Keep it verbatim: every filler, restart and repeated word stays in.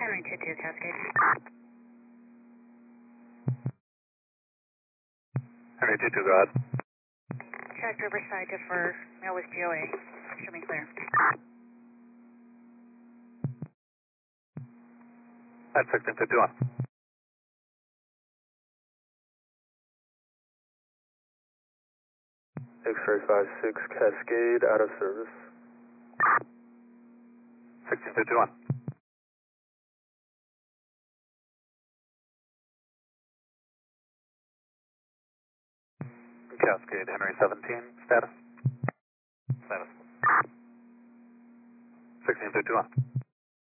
Henry two two Cascade. Henry two two, go ahead. Check Riverside to for mail with G O A. Show me clear. At sixteen fifty-one. X-ray five six Cascade, out of service. sixteen fifty-one. Cascade, Henry seventeen, status? Status. sixteen fifty-one.